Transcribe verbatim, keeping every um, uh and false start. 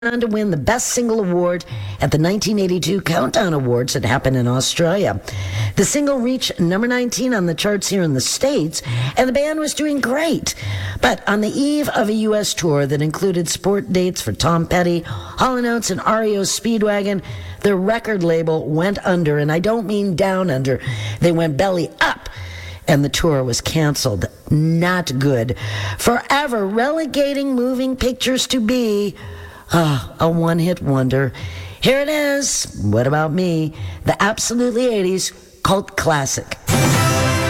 on to win the Best Single Award at the nineteen eighty-two Countdown Awards that happened in Australia. The single reached number nineteen on the charts here in the States, and the band was doing great. But on the eve of a U S tour that included support dates for Tom Petty, Hall and Oates, and R E O Speedwagon, the record label went under, and I don't mean down under. They went belly up, and the tour was canceled. Not good. Forever relegating moving pictures to be Ah, a one-hit wonder. Here it is. What About Me? The absolutely eighties cult classic.